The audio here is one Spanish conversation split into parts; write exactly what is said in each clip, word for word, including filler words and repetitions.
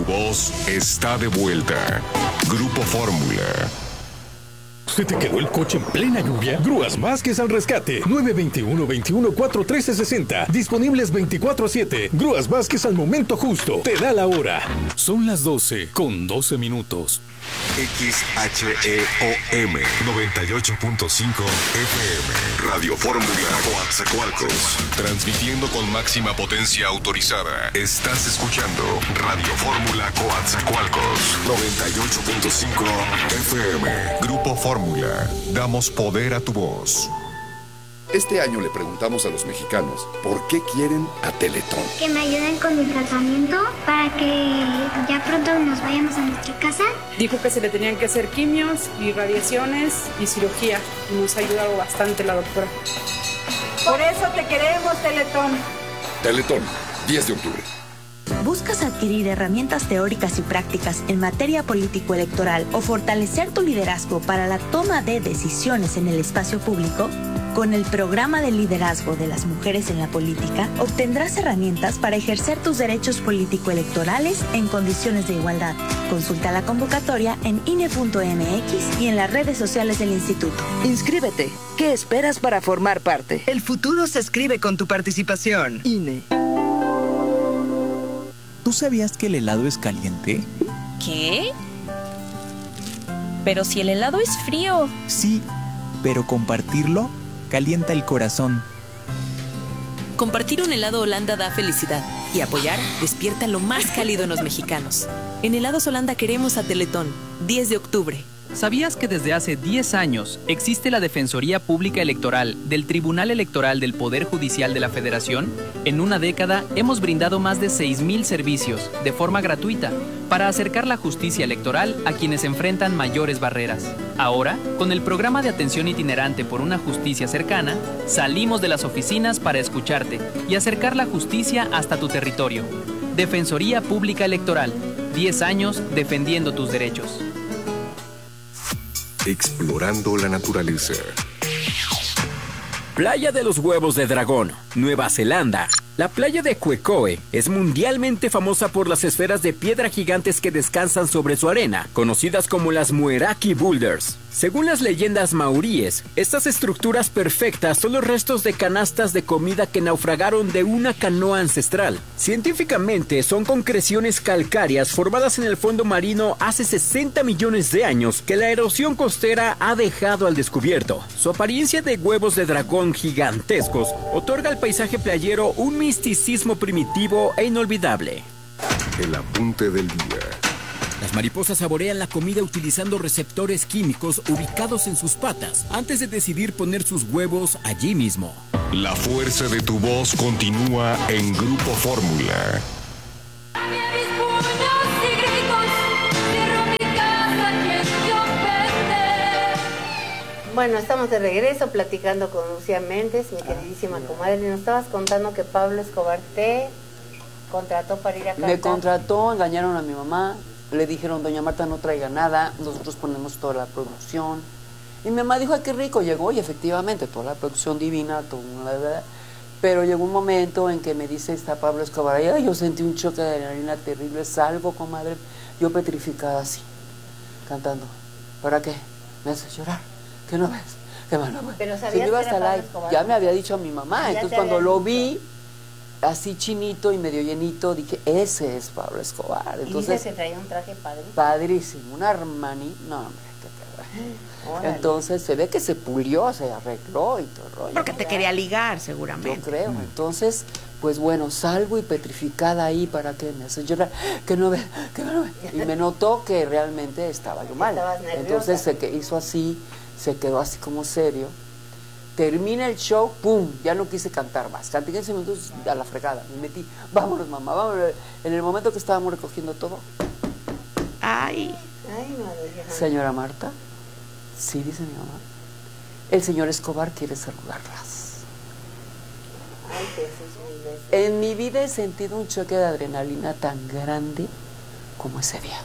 voz está de vuelta. Grupo Fórmula. ¿Se te quedó el coche en plena lluvia? Grúas Vázquez al rescate. nueve dos uno, veintiuno, cuatro trece, sesenta. Disponibles veinticuatro siete. Grúas Vázquez al momento justo. Te da la hora. Son las doce con doce minutos. X H E O M noventa y ocho punto cinco F M. Radio Fórmula Coatzacoalcos. Transmitiendo con máxima potencia autorizada. Estás escuchando Radio Fórmula Coatzacoalcos. noventa y ocho punto cinco F M. Grupo Fórmula. Damos poder a tu voz. Este año le preguntamos a los mexicanos por qué quieren a Teletón. Que me ayuden con mi tratamiento para que ya pronto nos vayamos a nuestra casa. Dijo que se le tenían que hacer quimios y radiaciones y cirugía. Y nos ha ayudado bastante la doctora. Por eso te queremos, Teletón. Teletón, diez de octubre. ¿Buscas adquirir herramientas teóricas y prácticas en materia político-electoral o fortalecer tu liderazgo para la toma de decisiones en el espacio público? Con el programa de liderazgo de las mujeres en la política, obtendrás herramientas para ejercer tus derechos político-electorales en condiciones de igualdad. Consulta la convocatoria en I N E punto M X y en las redes sociales del instituto. Inscríbete. ¿Qué esperas para formar parte? El futuro se escribe con tu participación. I N E. ¿Tú sabías que el helado es caliente? ¿Qué? Pero si el helado es frío. Sí, pero compartirlo calienta el corazón. Compartir un helado Holanda da felicidad y apoyar despierta lo más cálido en los mexicanos. En Helados Holanda queremos a Teletón, diez de octubre. ¿Sabías que desde hace diez años existe la Defensoría Pública Electoral del Tribunal Electoral del Poder Judicial de la Federación? En una década hemos brindado más de seis mil servicios de forma gratuita para acercar la justicia electoral a quienes enfrentan mayores barreras. Ahora, con el programa de atención itinerante por una justicia cercana, salimos de las oficinas para escucharte y acercar la justicia hasta tu territorio. Defensoría Pública Electoral, diez años defendiendo tus derechos. Explorando la naturaleza. Playa de los Huevos de Dragón, Nueva Zelanda. La playa de Quecoe es mundialmente famosa por las esferas de piedra gigantes que descansan sobre su arena, conocidas como las Mueraki Boulders. Según las leyendas maoríes, estas estructuras perfectas son los restos de canastas de comida que naufragaron de una canoa ancestral. Científicamente, son concreciones calcáreas formadas en el fondo marino hace sesenta millones de años que la erosión costera ha dejado al descubierto. Su apariencia de huevos de dragón gigantescos otorga al paisaje playero un misticismo primitivo e inolvidable. El apunte del día. Las mariposas saborean la comida utilizando receptores químicos ubicados en sus patas antes de decidir poner sus huevos allí mismo. La fuerza de tu voz continúa en Grupo Fórmula. Bueno, estamos de regreso platicando con Lucía Méndez, mi queridísima comadre. Nos estabas contando que Pablo Escobar te contrató para ir a cantar. Me contrató, engañaron a mi mamá, le dijeron, doña Marta, no traiga nada, nosotros ponemos toda la producción. Y mi mamá dijo, ay, qué rico, llegó y efectivamente, toda la producción divina, todo, la verdad. Pero llegó un momento en que me dice, está Pablo Escobar, ay, yo sentí un choque de adrenalina terrible, salgo, comadre, yo petrificada así, cantando. ¿Para qué? Me hace llorar. ¿Qué no ves? ¿Qué más no ves? Pero se sabías me iba que hasta era la... Escobar. Ya me había dicho a mi mamá, Ya entonces te cuando había lo dicho. vi, así chinito y medio llenito, dije, ese es Pablo Escobar. Y Entonces, dice que traía un traje padrísimo. padrísimo, un Armani, no hombre, qué Órale. entonces se ve que se pulió, se arregló y todo el rollo. Porque te quería ligar, seguramente. Yo creo, entonces, pues bueno, salgo y petrificada ahí para que me hace llorar, que no ve, que no ve. Y me notó que realmente estaba yo mal. Estabas nerviosa. Entonces se que hizo así, se quedó así como serio. Termina el show, pum, ya no quise cantar más. Canté quince minutos a la fregada. Me metí, vámonos mamá, vámonos. En el momento que estábamos recogiendo todo. Ay. Ay, madre. Señora Marta, sí, dice mi mamá. El señor Escobar quiere saludarlas. Ay, Jesús, mil veces. En mi vida he sentido un choque de adrenalina tan grande como ese día.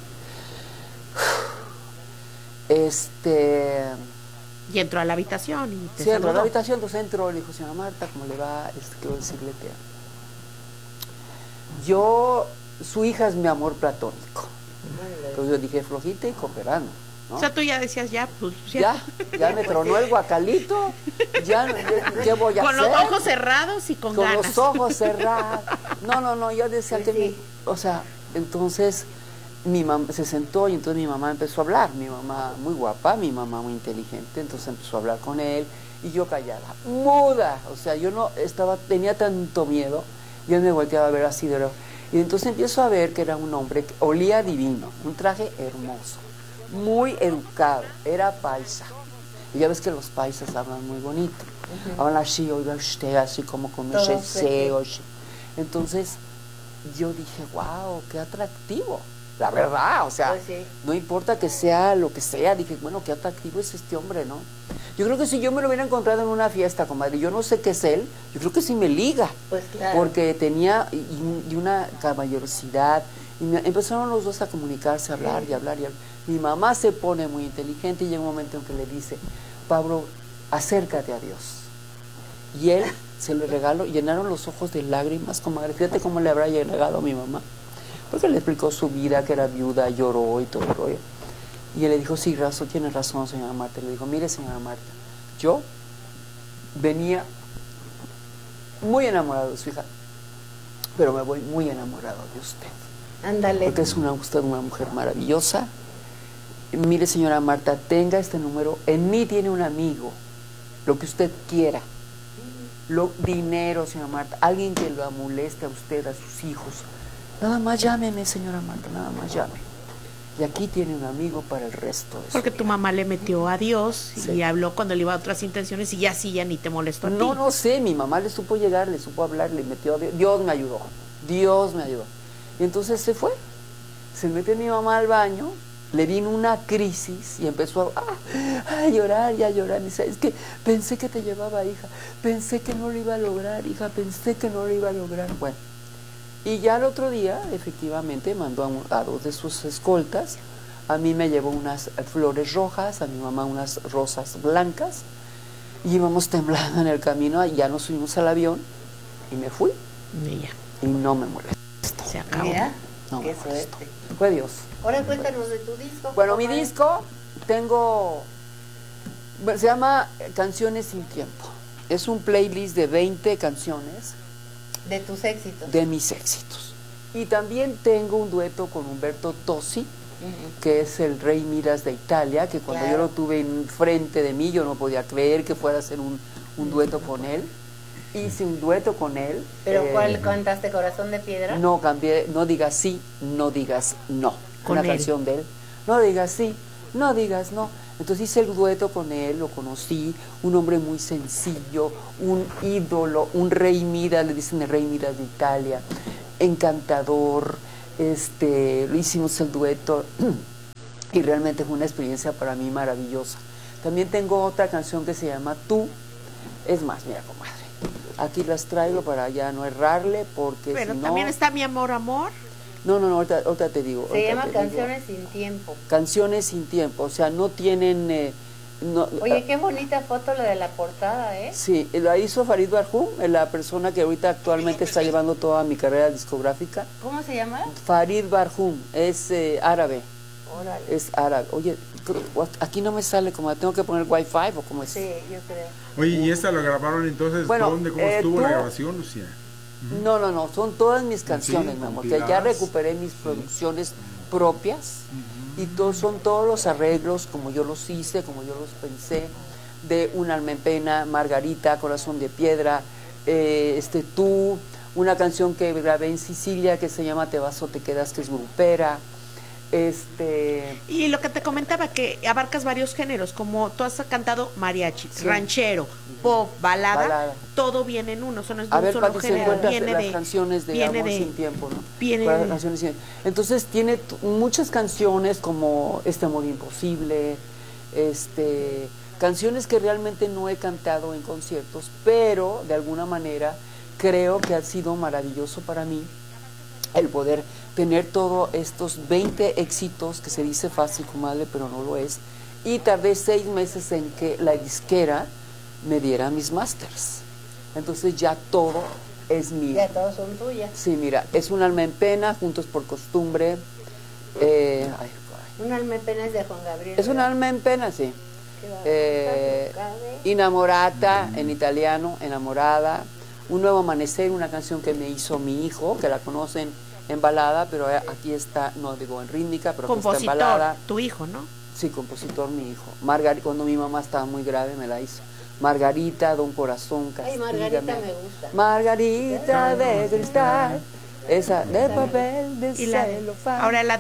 Este... Y entró a la habitación y te Sí, entró a la saludó. habitación, entonces entró, le dijo, señora Marta, ¿cómo le va? Este, quiero decirle que... Yo su hija es mi amor platónico. Entonces yo dije, flojita y cooperando, ¿no? O sea, tú ya decías, ya, pues... Ya, ya, ya me tronó el guacalito, ya, ya, ¿qué voy a con hacer? Con los ojos cerrados y con, con ganas. Con los ojos cerrados. No, no, no, yo decía sí, que... Sí. Mi, o sea, entonces mi mamá se sentó y entonces mi mamá empezó a hablar. Mi mamá muy guapa, mi mamá muy inteligente, entonces empezó a hablar con él y yo callada, muda. O sea, yo no estaba, tenía tanto miedo, yo me volteaba a ver así de... Y entonces empiezo a ver que era un hombre que olía divino, un traje hermoso, muy educado, era paisa. Y ya ves que los paisas hablan muy bonito. Uh-huh. Hablan así, oiga usted, así como con un deseo. Entonces yo dije, wow, qué atractivo. La verdad, o sea, pues sí. No importa que sea lo que sea, dije, bueno, qué atractivo es este hombre, ¿no? Yo creo que si yo me lo hubiera encontrado en una fiesta, comadre, yo no sé qué es él, yo creo que sí me liga. Pues claro. Porque tenía y, y una caballerosidad, y me, empezaron los dos a comunicarse, a hablar sí. y hablar y hablar. Mi mamá se pone muy inteligente y llega un momento en que le dice, Pablo, acércate a Dios. Y él se le regaló, llenaron los ojos de lágrimas, comadre, fíjate cómo le habrá llegado a mi mamá. Porque le explicó su vida, que era viuda, lloró y todo el rollo. Y él le dijo, sí, razón, tiene razón, señora Marta. Le dijo, mire, señora Marta, yo venía muy enamorado de su hija, pero me voy muy enamorado de usted. Ándale. Porque es una, usted una mujer maravillosa. Mire, señora Marta, tenga este número. En mí tiene un amigo, lo que usted quiera. Lo, dinero, señora Marta, alguien que lo moleste a usted, a sus hijos. Nada más llámeme, señora Marta, nada más llame. Y aquí tiene un amigo para el resto de Porque su tu vida. mamá le metió a Dios sí. y habló cuando le iba a otras intenciones y ya sí, ya ni te molestó a no, ti. No, sé, mi mamá le supo llegar, le supo hablar, le metió a Dios. Dios me ayudó, Dios me ayudó. Y entonces se fue, se metió mi mamá al baño, le vino una crisis y empezó a, ah, a llorar y a llorar. Y dice, es que pensé que te llevaba, hija, pensé que no lo iba a lograr, hija, pensé que no lo iba a lograr. Bueno. Y ya el otro día, efectivamente, mandó a, un, a dos de sus escoltas. A mí me llevó unas flores rojas, a mi mamá unas rosas blancas. Y íbamos temblando en el camino, y ya nos subimos al avión y me fui. Mira. Y no me molestó. Se acabó. Mira, no qué me suerte. Fue Dios. Ahora cuéntanos de tu disco. Bueno, mi disco, tengo, bueno, se llama Canciones sin Tiempo. Es un playlist de veinte canciones. De tus éxitos. De mis éxitos. Y también tengo un dueto con Umberto Tozzi, uh-huh. que es el Rey Midas de Italia, que cuando claro. yo lo tuve enfrente de mí, yo no podía creer que fuera a hacer un, un dueto con él. Hice un dueto con él. ¿Pero eh, cuál cantaste? ¿Corazón de Piedra? No, cambié, no digas sí, no digas no. Con Una él. canción de él. No digas sí, no digas no. Entonces hice el dueto con él, lo conocí, un hombre muy sencillo, un ídolo, un rey Midas, le dicen el rey Midas de Italia, encantador, este, lo hicimos el dueto y realmente fue una experiencia para mí maravillosa. También tengo otra canción que se llama Tú, es más, mira, comadre, aquí las traigo para ya no errarle porque Pero si no... también está Mi Amor, Amor. No, no, no, ahorita, ahorita te digo. Se llama te Canciones digo. sin Tiempo. Canciones sin tiempo, o sea, no tienen... Eh, no, Oye, qué bonita foto la de la portada, ¿eh? Sí, la hizo Farid Barhum, la persona que ahorita actualmente está llevando toda mi carrera discográfica. ¿Cómo se llama? Farid Barhum, es eh, árabe. Órale. Es árabe. Oye, aquí no me sale, como tengo que poner wifi o cómo es. Sí, yo creo. Oye, ¿y esta lo grabaron entonces? Bueno, ¿Dónde? ¿Cómo eh, estuvo tú... la grabación, Lucía? Uh-huh. No, no, no, son todas mis canciones, sí, mi amor, que ya recuperé mis sí. producciones propias uh-huh. y todos son todos los arreglos como yo los hice, como yo los pensé, de Un alma en pena, Margarita, Corazón de Piedra, eh, este Tú, una canción que grabé en Sicilia que se llama Te vas o te quedas, que es grupera. Este... Y lo que te comentaba, que abarcas varios géneros, como tú has cantado mariachi, sí. ranchero, pop, balada, balada, todo viene en uno, son es de a un ver, solo Pati, género, se viene las de canciones de viene Amor de, sin Tiempo, ¿no? Viene de, canciones sin... Entonces tiene t- muchas canciones como Este amor imposible, este, canciones que realmente no he cantado en conciertos, pero de alguna manera creo que ha sido maravilloso para mí el poder tener todos estos veinte éxitos, que se dice fácil, comadre, pero no lo es, y tardé seis meses en que la disquera me diera mis masters. Entonces ya todo es mía. Ya todas son tuyas. Sí, mira, es Un alma en pena, Juntos por costumbre. Eh, ay, Un alma en pena es de Juan Gabriel. es Un alma en pena, sí. Eh, Innamorata, en italiano, enamorada. Un nuevo amanecer, una canción que me hizo mi hijo, que la conocen en balada, pero aquí está, no digo en rítmica, pero aquí está en balada. Tu hijo, ¿no? Sí, compositor, mi hijo. Margarita, cuando mi mamá estaba muy grave, me la hizo. Margarita, Don Corazón, Ay, Margarita me gusta. Margarita de cristal, esa de papel de Y la de- celofán. ahora la